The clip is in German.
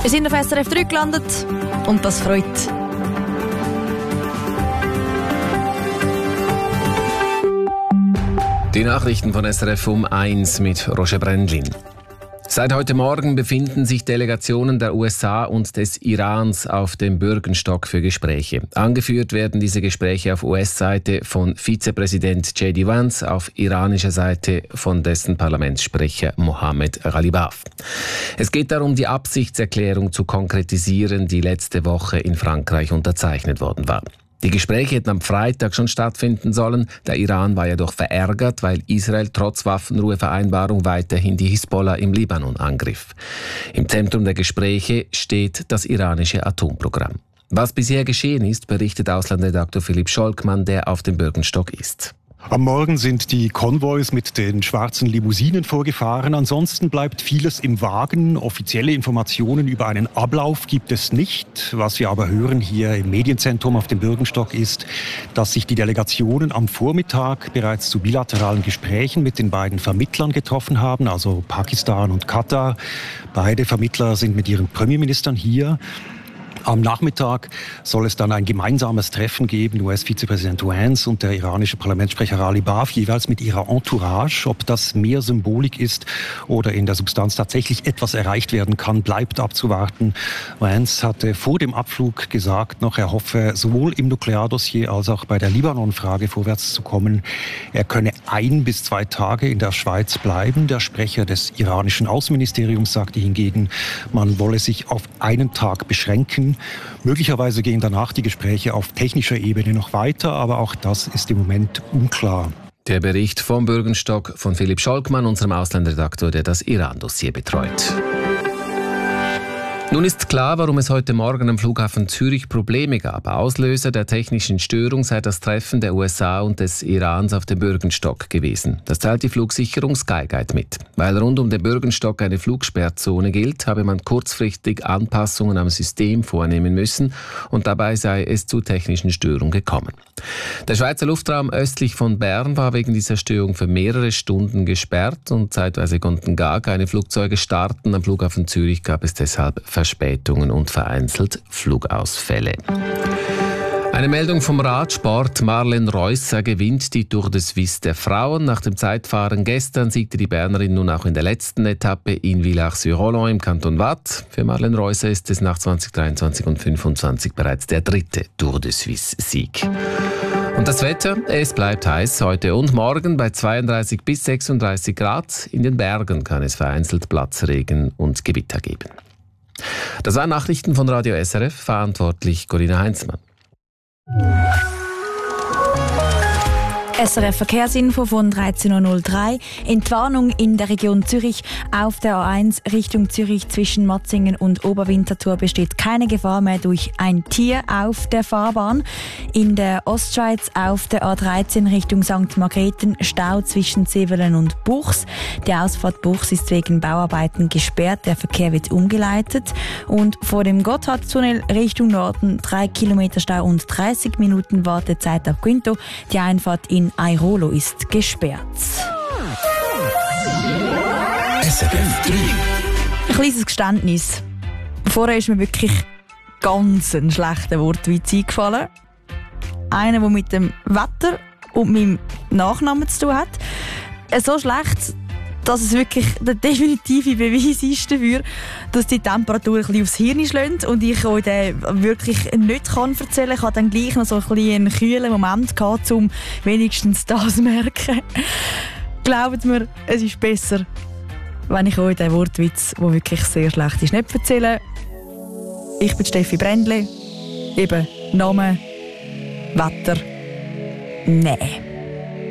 Wir sind auf SRF 3 gelandet und das freut. Die Nachrichten von SRF um 1 mit Roger Brendlin. Seit heute Morgen befinden sich Delegationen der USA und des Irans auf dem Bürgenstock für Gespräche. Angeführt werden diese Gespräche auf US-Seite von Vizepräsident J.D. Vance, auf iranischer Seite von dessen Parlamentssprecher Mohammed Ghalibaf. Es geht darum, die Absichtserklärung zu konkretisieren, die letzte Woche in Frankreich unterzeichnet worden war. Die Gespräche hätten am Freitag schon stattfinden sollen. Der Iran war jedoch verärgert, weil Israel trotz Waffenruhevereinbarung weiterhin die Hisbollah im Libanon angriff. Im Zentrum der Gespräche steht das iranische Atomprogramm. Was bisher geschehen ist, berichtet Auslandredaktor Philipp Scholkmann, der auf dem Bürgenstock ist. Am Morgen sind die Konvois mit den schwarzen Limousinen vorgefahren. Ansonsten bleibt vieles im Wagen. Offizielle Informationen über einen Ablauf gibt es nicht. Was wir aber hören hier im Medienzentrum auf dem Bürgenstock ist, dass sich die Delegationen am Vormittag bereits zu bilateralen Gesprächen mit den beiden Vermittlern getroffen haben, also Pakistan und Katar. Beide Vermittler sind mit ihren Premierministern hier. Am Nachmittag soll es dann ein gemeinsames Treffen geben, US-Vizepräsident Vance und der iranische Parlamentssprecher Ghalibaf, jeweils mit ihrer Entourage. Ob das mehr Symbolik ist oder in der Substanz tatsächlich etwas erreicht werden kann, bleibt abzuwarten. Vance hatte vor dem Abflug gesagt, noch er hoffe, sowohl im Nukleardossier als auch bei der Libanon-Frage vorwärts zu kommen. Er könne 1 bis 2 Tage in der Schweiz bleiben. Der Sprecher des iranischen Außenministeriums sagte hingegen, man wolle sich auf einen Tag beschränken. Möglicherweise gehen danach die Gespräche auf technischer Ebene noch weiter, aber auch das ist im Moment unklar. Der Bericht vom Bürgenstock von Philipp Scholkmann, unserem Auslandredaktor, der das Iran-Dossier betreut. Nun ist klar, warum es heute Morgen am Flughafen Zürich Probleme gab. Auslöser der technischen Störung sei das Treffen der USA und des Irans auf dem Bürgenstock gewesen. Das teilt die Flugsicherung Skyguide mit. Weil rund um den Bürgenstock eine Flugsperrzone gilt, habe man kurzfristig Anpassungen am System vornehmen müssen und dabei sei es zu technischen Störungen gekommen. Der Schweizer Luftraum östlich von Bern war wegen dieser Störung für mehrere Stunden gesperrt und zeitweise konnten gar keine Flugzeuge starten. Am Flughafen Zürich gab es deshalb Verspätungen und vereinzelt Flugausfälle. Eine Meldung vom Radsport. Marlene Reusser gewinnt die Tour de Suisse der Frauen. Nach dem Zeitfahren gestern siegte die Bernerin nun auch in der letzten Etappe in Villars-sur-Hollon im Kanton Waadt. Für Marlene Reusser ist es nach 2023 und 2025 bereits der 3. Tour de Suisse-Sieg. Und das Wetter, es bleibt heiß heute und morgen bei 32 bis 36 Grad. In den Bergen kann es vereinzelt Platzregen und Gewitter geben. Das waren Nachrichten von Radio SRF, verantwortlich Corinna Heinzmann. SRF Verkehrsinfo von 13.03 Uhr. Entwarnung in der Region Zürich. Auf der A1 Richtung Zürich zwischen Matzingen und Oberwinterthur besteht keine Gefahr mehr durch ein Tier auf der Fahrbahn. In der Ostschweiz auf der A13 Richtung St. Margrethen Stau zwischen Zevelen und Buchs. Die Ausfahrt Buchs ist wegen Bauarbeiten gesperrt. Der Verkehr wird umgeleitet. Und vor dem Gotthardtunnel Richtung Norden 3 Kilometer Stau und 30 Minuten Wartezeit auf Quinto. Die Einfahrt in Airolo ist gesperrt. SRF 3. Ein kleines Geständnis. Vorher ist mir wirklich ganz ein schlechter Wortwitz eingefallen. Einer, der mit dem Wetter und meinem Nachnamen zu tun hat. So schlecht, dass es wirklich der definitive Beweis ist dafür, dass die Temperatur ein bisschen aufs Hirn schlägt und ich euch den wirklich nicht erzählen kann. Ich hatte dann gleich noch so ein bisschen einen kühlen Moment gehabt, um wenigstens das zu merken. Glaubt mir, es ist besser, wenn ich euch den Wortwitz, der wirklich sehr schlecht ist, nicht erzähle. Ich bin Steffi Brändle. Eben Name, Wetter, Nein.